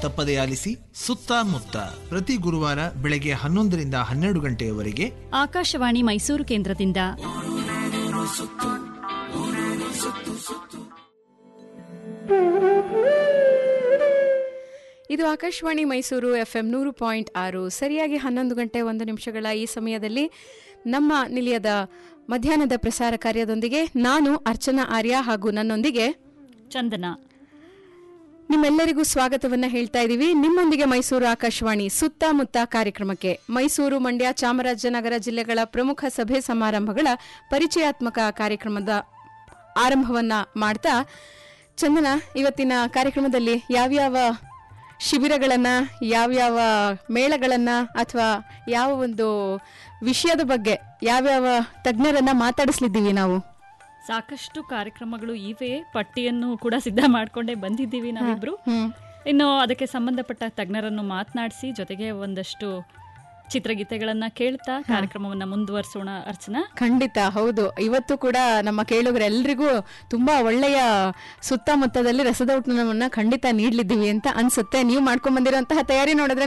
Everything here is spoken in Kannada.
ತಪ್ಪದೇ ಆಲಿಸಿ ಸುತ್ತಮುತ್ತ ಪ್ರತಿ ಗುರುವಾರ ಬೆಳಗ್ಗೆ 11ರಿಂದ 12 ಗಂಟೆಯವರೆಗೆ ಆಕಾಶವಾಣಿ ಮೈಸೂರು ಕೇಂದ್ರದಿಂದ. ಇದು ಆಕಾಶವಾಣಿ ಮೈಸೂರು FM 100.6. ಸರಿಯಾಗಿ 11 ಗಂಟೆ 1 ನಿಮಿಷಗಳ ಈ ಸಮಯದಲ್ಲಿ ನಮ್ಮ ನಿಲಯದ ಮಧ್ಯಾಹ್ನದ ಪ್ರಸಾರ ಕಾರ್ಯದೊಂದಿಗೆ ನಾನು ಅರ್ಚನಾ ಆರ್ಯ ಹಾಗೂ ನನ್ನೊಂದಿಗೆ ಚಂದನಾ ನಿಮ್ಮೆಲ್ಲರಿಗೂ ಸ್ವಾಗತವನ್ನ ಹೇಳ್ತಾ ಇದ್ದೀವಿ. ನಿಮ್ಮೊಂದಿಗೆ ಮೈಸೂರು ಆಕಾಶವಾಣಿ ಸುತ್ತಮುತ್ತ ಕಾರ್ಯಕ್ರಮಕ್ಕೆ ಮೈಸೂರು, ಮಂಡ್ಯ, ಚಾಮರಾಜನಗರ ಜಿಲ್ಲೆಗಳ ಪ್ರಮುಖ ಸಭೆ ಸಮಾರಂಭಗಳ ಪರಿಚಯಾತ್ಮಕ ಕಾರ್ಯಕ್ರಮದ ಆರಂಭವನ್ನ ಮಾಡ್ತಾ, ಚಂದನ, ಇವತ್ತಿನ ಕಾರ್ಯಕ್ರಮದಲ್ಲಿ ಯಾವ್ಯಾವ ಶಿಬಿರಗಳನ್ನ, ಯಾವ್ಯಾವ ಮೇಳಗಳನ್ನ ಅಥವಾ ಯಾವ ಒಂದು ವಿಷಯದ ಬಗ್ಗೆ ಯಾವ್ಯಾವ ತಜ್ಞರನ್ನ ಮಾತಾಡಿಸ್ಲಿದ್ದೀವಿ ನಾವು? ಸಾಕಷ್ಟು ಕಾರ್ಯಕ್ರಮಗಳು ಇವೆ. ಪಟ್ಟಿಯನ್ನು ಕೂಡ ಸಿದ್ಧ ಮಾಡ್ಕೊಂಡೇ ಬಂದಿದ್ದೀವಿ ನಾವಿಬ್ರು. ಇನ್ನು ಅದಕ್ಕೆ ಸಂಬಂಧಪಟ್ಟ ತಜ್ಞರನ್ನು ಮಾತನಾಡಿಸಿ ಜೊತೆಗೆ ಒಂದಷ್ಟು ಚಿತ್ರಗೀತೆಗಳನ್ನ ಕೇಳ್ತಾ ಕಾರ್ಯಕ್ರಮವನ್ನ ಮುಂದುವರಿಸೋಣ. ಅರ್ಚನಾ, ಖಂಡಿತ ಹೌದು. ಇವತ್ತು ಕೂಡ ನಮ್ಮ ಕೇಳುಗರೆಲ್ಲರಿಗೂ ತುಂಬಾ ಒಳ್ಳೆಯ ಸುತ್ತಮುತ್ತದಲ್ಲಿ ರಸದೌತಣವನ್ನ ಖಂಡಿತ ನೀಡ್ಲಿದ್ದೀವಿ ಅಂತ ಅನ್ಸುತ್ತೆ. ನೀವು ಮಾಡ್ಕೊಂಡ್ ಬಂದಿರುವಂತಹ ತಯಾರಿ ನೋಡಿದ್ರೆ